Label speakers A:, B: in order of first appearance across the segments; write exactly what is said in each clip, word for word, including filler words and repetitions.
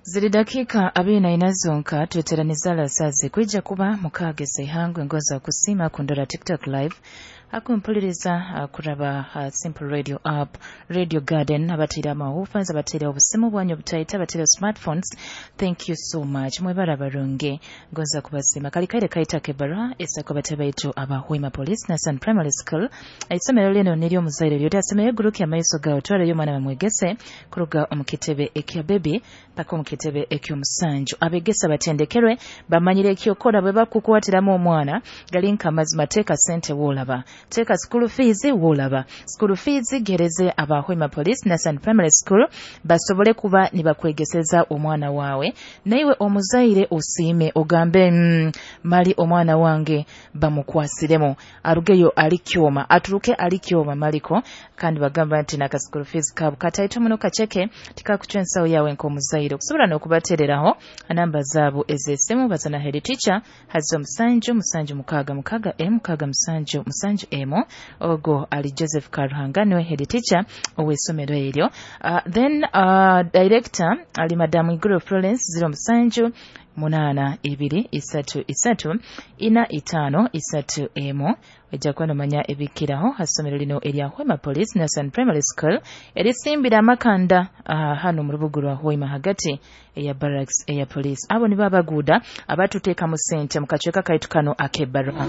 A: Ziri dakika abiri na ina zonka tweteraniza lasazi kwijja kuba mukageze hangwe ngoza kusima kundora TikTok live akumpuliriza uh, kuraba uh, Simple Radio app, Radio Garden, abatira amahoofers, abatira obusimu bwanyu obutaita, abatira smartphones. Thank you so much. Mwebara barunge ngoza kubasima. Kalikaire kaita kebara esa kwa batabaitu aba Hoima Police na Sun Primary School. Aisomero lino nilyo muzaire lyote asomero guruki ya maiso gao twala yo mwana bamwegese kuruga omukitebe ekya baby pako omukitebe ekyo musanju. Abegesa batendekerwe bamanyire ekyokola bwe bakukwatiramu omwana galinka mazima teka sente wolaba. Teka school fees wolaba. School fees gereze aba Hoima Police na Sun Primary School basobole kuba nibakwegeseza omwana wawe. Naiwe omuzaire osime ogambe mm, mali omwana wange bamukwasiremo arugeyo alikyoma aturuke alikyoma maliko kandi bagamba nti naka school fees kabu kataito muno kacheke tikakuchensawo yawe nko muzaire okusobola n'okubatereraho anamba zaabo ezesimu bazana head teacher hazo musanju musanju mukaga mukaga e mukaga musanju musanju emo ogo ali Joseph Karuhanga niwe head teacher owesomero eryo. Uh, then uh, director ali Madam Iguru Florence zero musanju munana ibiri isatu isatu ina itano isatu emo wejja kwano manya ebikiraho hasomero lino erya Hoima Police na Sun Primary School erisimbira amakanda uh, hano mu rubugu lwa Hoima hagati eya barracks eya police abo ni babaguda abatuteeka mu sente mu kacweka kaitu kano akebara.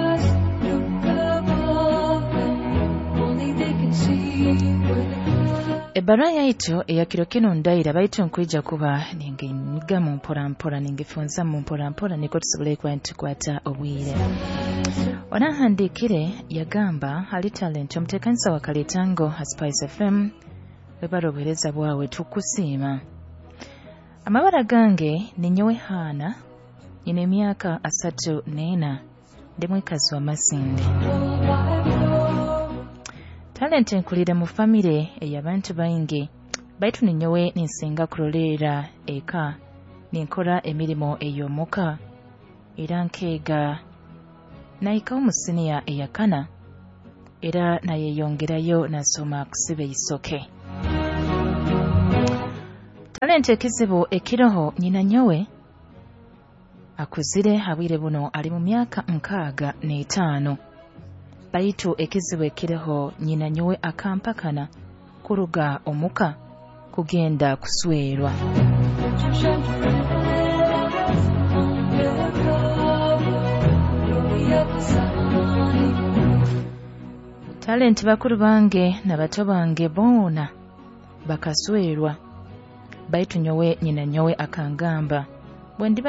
A: Ebara yaitu eyakiro kino ndaira baitu nkwijja kuba ninge nyiga mu mpora mpora ninge funza mu mpora mpora niko tusobole kwantu kwata obwire. Ona handikire yagamba ali talent omutekanisa wa Kaletango Spice F M webaro bwereza bwawe tukusima. Amabara gange ninyowe hana ine emyaka asatu nena ndi mwekazi wa Masinde. Talent nkulire mu family eyabantu bayingi baitu ninyowe ninsinga kurolera eka ninkora emirimo eyomuka era nkega naika omusiniya eyakana era nayeyongerayo nasoma kusibe isoke. Talent ekizibu ekiroho nyina nyowe akuzire habwire buno ali mu myaka nkaaga n'etaano. Baitu ekizibu ekireho nyina nyowe akampakana kuruga omuka kugenda kuswerwa. Talent bakuru bange na bato bange bona bakaswerwa baitu nyowe nyina nyowe akangamba bwendi